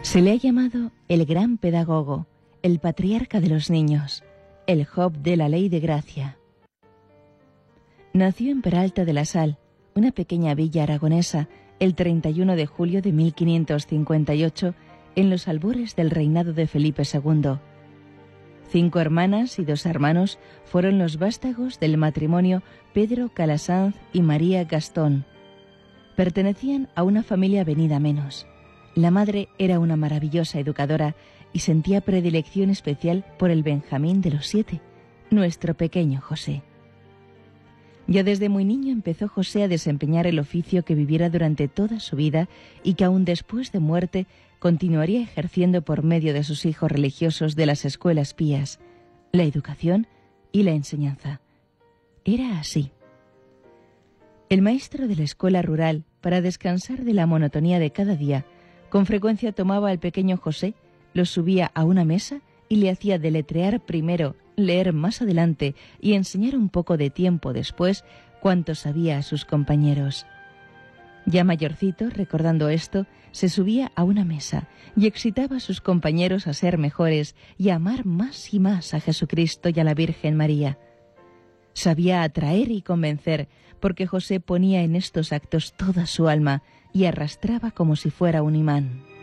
Se le ha llamado el gran pedagogo, el patriarca de los niños, el Job de la ley de gracia. Nació en Peralta de la Sal, una pequeña villa aragonesa, el 31 de julio de 1558, en los albores del reinado de Felipe II. 5 hermanas y 2 hermanos fueron los vástagos del matrimonio Pedro Calasanz y María Gastón. Pertenecían a una familia venida menos. La madre era una maravillosa educadora y sentía predilección especial por el Benjamín de los 7, nuestro pequeño José. Ya desde muy niño empezó José a desempeñar el oficio que viviera durante toda su vida y que aún después de muerte continuaría ejerciendo por medio de sus hijos religiosos de las escuelas pías, la educación y la enseñanza. Era así. El maestro de la escuela rural, para descansar de la monotonía de cada día, con frecuencia tomaba al pequeño José, lo subía a una mesa y le hacía deletrear primero, leer más adelante y enseñar un poco de tiempo después cuanto sabía a sus compañeros. Ya mayorcito, recordando esto, se subía a una mesa y excitaba a sus compañeros a ser mejores y a amar más y más a Jesucristo y a la Virgen María. Sabía atraer y convencer, porque José ponía en estos actos toda su alma y arrastraba como si fuera un imán.